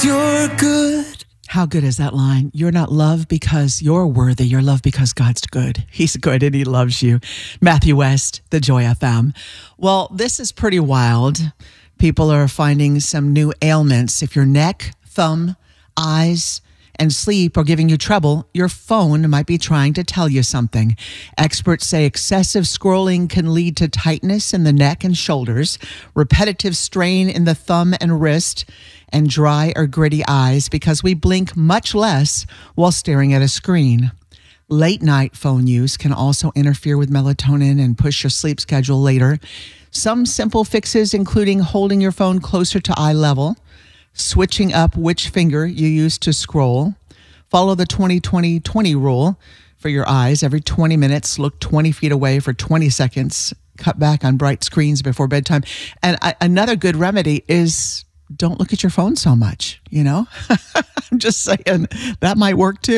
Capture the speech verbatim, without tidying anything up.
you're good. How good is that line? You're not loved because you're worthy. You're loved because God's good. He's good and he loves you. Matthew West, The Joy F M. Well, this is pretty wild. People are finding some new ailments. If your neck, thumb, eyes, and sleep are giving you trouble, your phone might be trying to tell you something. Experts say excessive scrolling can lead to tightness in the neck and shoulders, repetitive strain in the thumb and wrist, and dry or gritty eyes because we blink much less while staring at a screen. Late night phone use can also interfere with melatonin and push your sleep schedule later. Some simple fixes, including holding your phone closer to eye level, switching up which finger you use to scroll, follow the twenty twenty twenty rule for your eyes. Every twenty minutes, look twenty feet away for twenty seconds, cut back on bright screens before bedtime. And I, another good remedy is don't look at your phone so much, you know? I'm just saying that might work too.